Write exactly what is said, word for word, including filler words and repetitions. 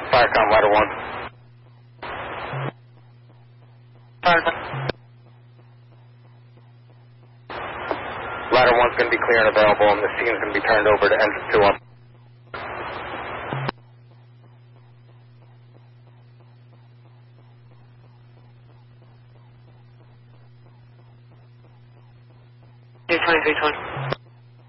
Firecom, ladder one. Firecom. Ladder one's going to be clear and available, and the scene's going to be turned over to engine two up. three twenty, three twenty.